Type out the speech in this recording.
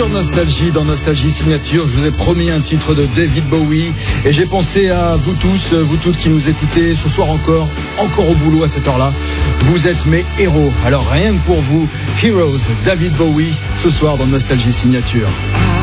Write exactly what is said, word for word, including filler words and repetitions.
Nostalgie, dans Nostalgie Signature, je vous ai promis un titre de David Bowie et j'ai pensé à vous tous, vous toutes qui nous écoutez ce soir encore, encore au boulot à cette heure-là. Vous êtes mes héros, alors rien que pour vous, Heroes, David Bowie, ce soir dans Nostalgie Signature.